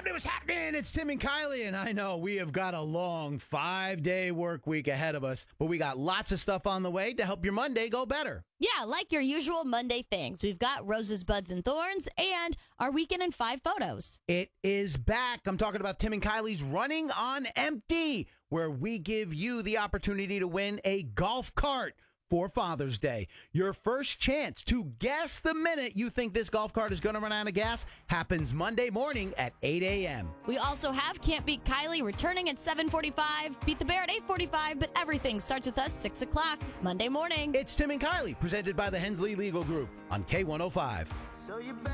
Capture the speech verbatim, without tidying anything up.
happening? What's happening? It's Tim and Kylie, and I know we have got a long five-day work week ahead of us, but we got lots of stuff on the way to help your Monday go better. Yeah, like your usual Monday things. We've got Roses, Buds, and Thorns, and our Weekend in Five photos. It is back. I'm talking about Tim and Kylie's Running on Empty, where we give you the opportunity to win a golf cart for Father's Day. Your first chance to guess the minute you think this golf cart is going to run out of gas happens Monday morning at eight a.m. We also have Can't Beat Kylie returning at seven forty-five, Beat the Bear at eight forty-five, but everything starts with us six o'clock Monday morning. It's Tim and Kylie, presented by the Hensley Legal Group on K one oh five. So you